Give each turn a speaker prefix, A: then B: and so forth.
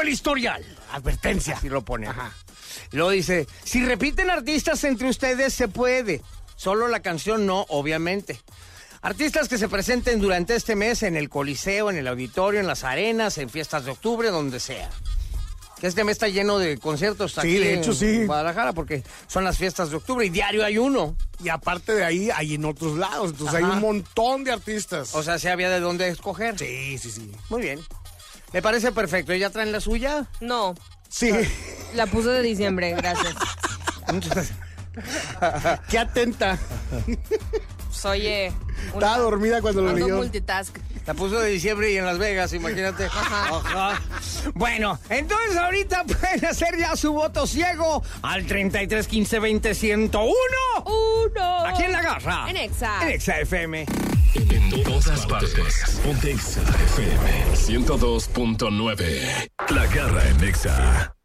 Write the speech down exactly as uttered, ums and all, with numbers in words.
A: el historial.
B: Advertencia.
A: Así lo pone. Ajá. Luego dice, si repiten artistas entre ustedes, se puede. Solo la canción no, obviamente. Artistas que se presenten durante este mes en el Coliseo, en el Auditorio, en las arenas, en fiestas de octubre, donde sea. Que este mes está lleno de conciertos aquí
B: sí, de hecho,
A: en
B: sí.
A: Guadalajara, porque son las fiestas de octubre y diario hay uno.
B: Y aparte de ahí, hay en otros lados. Entonces
A: Ajá.
B: hay un montón de artistas.
A: O sea, ¿se había de dónde escoger?
B: Sí, sí, sí.
A: Muy bien. Me parece perfecto. ¿Ya traen la suya?
C: No.
B: Sí.
C: La puse de diciembre, gracias.
B: Qué atenta.
C: Pues, oye.
B: Estaba dormida cuando lo
C: ando
B: leyó.
C: multitask.
A: La puso de diciembre y en Las Vegas, imagínate.
C: Ajá.
A: Ajá. Bueno, entonces ahorita pueden hacer ya su voto ciego al treinta y tres quince veinte ciento uno.
C: Uno.
A: Aquí en La Garra.
C: En Exa.
A: En Exa F M.
D: En todas partes. Ponte Exa F M ciento dos punto nueve. La Garra en Exa.